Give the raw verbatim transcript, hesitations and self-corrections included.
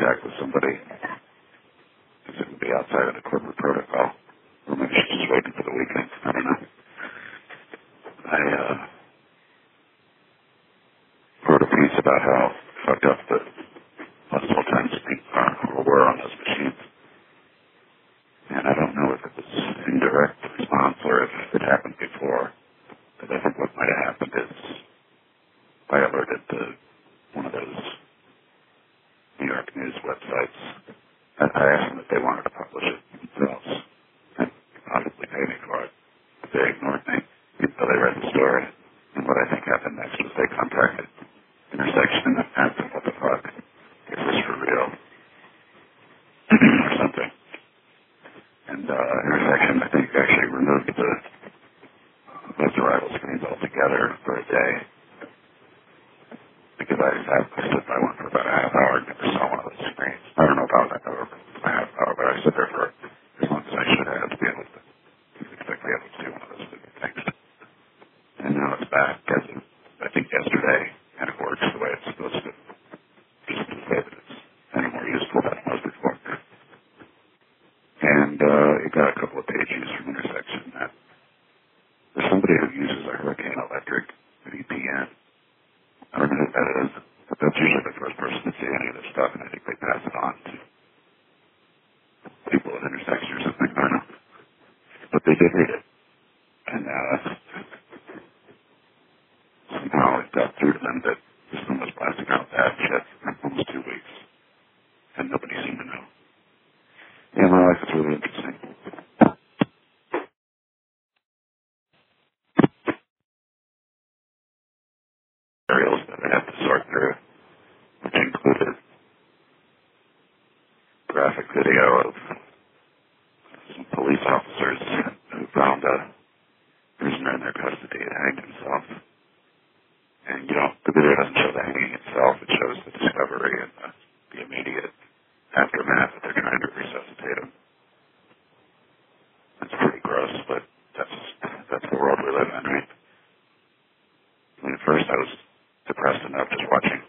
contact with somebody. Because it would be outside of the corporate protocol. Or maybe she's just waiting for the weekend. I don't know. I uh, wrote a piece about how fucked up the multiple times people were on those machines. And I don't know if it was indirect response or if it happened before. But I think what might have happened is I alerted the, one of those New York News websites. I, I asked them if they wanted to publish it themselves and obviously pay me for it. But they ignored me until they read the story. And what I think happened next was they contacted Intersection and asked them what the fuck. Is this for real? Or something. And uh, Intersection, I think, actually removed the bus arrival screens altogether for a day. Because I, I stood by one for about a half hour and never saw one of those screens. I don't know about that over a half hour, but I stood there for as long as I should have to be able to expect to be able to see one of those things. And now it's back as of, I think, yesterday, and it works the way it's supposed to. Just to say that it's any more useful than it was before. And uh, it got a couple of pages from Intersection that there's somebody who uses a Hurricane Electric V P N. I don't know who that is, but that's usually the first person to see any of this stuff, and I think they pass it on to people at Intersection or something. I don't know. But they did read it. And uh, somehow it got through to them that this one was blasting out bad shit for almost two weeks. And nobody seemed to know. Yeah, my life is really interesting. Materials that I had to sort through, which included graphic video of some police officers who found a prisoner in their custody and hanged himself. And, you know, the video doesn't show the hanging itself. It shows the discovery and the, the immediate aftermath that they're trying to resuscitate him. It's pretty gross, but that's that's the world we live in, right? I mean, at first I was depressed enough just watching